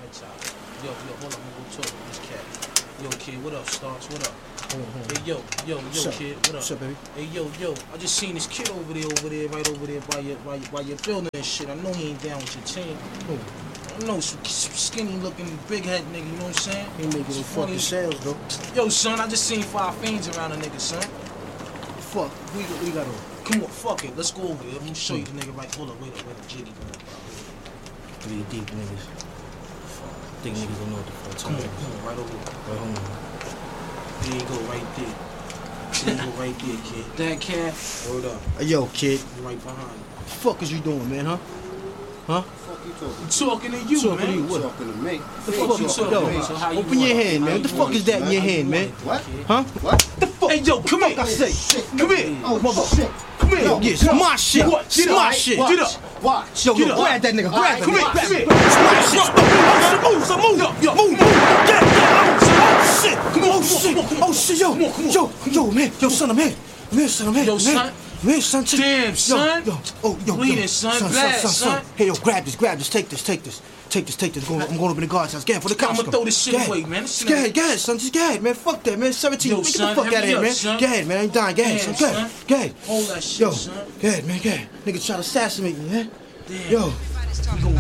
Yo, hold on, I'm gonna go talk to this cat. Yo, kid, what up, Starks? What up? Hey, yo, kid, what up? What's up, baby? Hey, yo, I just seen this kid over there, right over there by your building and shit. I know he ain't down with your team. I know some skinny looking, big head nigga, you know what I'm saying? He making his fucking sales, though. Yo, son, I just seen 5 fiends around a nigga, son. Fuck, we got on. Come on, fuck it, let's go over there. I'm gonna show you the nigga right. Hold up, wait up, Jiggy. Three deep niggas. Think niggas don't know what the fuck. Come on, right over there. Right home. There you go, right there. There you go, right there, kid. That cat, hold up. Hey, yo, kid. Right behind you. What the fuck is you doing, man, huh? Huh? What the fuck you I'm talking to you, Talking man. to you, what? talking to me? The fuck you talking Yo, about? so how you Open your want? hand, man. What the fuck is that in your hand, man? What? Huh? What? The fuck? Hey, yo, come here. I say. Shit. Come here. Oh, shit. Come here. Yo, Yeah, it's my shit. What? It's my shit. Watch. Get up. Watch. Yo, Get up. grab that nigga. Grab Come him. here, Grab come him. here. It's my shit. Move. Move. Get down. Oh, shit. Oh, shit. Yo, man. Yo, son, I'm here. I'm here. Yo, son. Man, son, take Damn, son. Yo, Bleeding, son. Bad, son. Hey, yo, grab this. Take this. I'm going up in the guard's house. Get for the cops. I'm gonna throw this shit away, man. This shit Go ahead, son. Just go ahead, man. Fuck that, man. 17. Yo, Get the son, fuck out of hurry here, up, man. son. Go ahead, man. I ain't dying. Go ahead, Damn, son. Go ahead. Hold that shit, Yo, son. go ahead, man. Go ahead. Nigga try to assassinate me, man. Damn. Yo.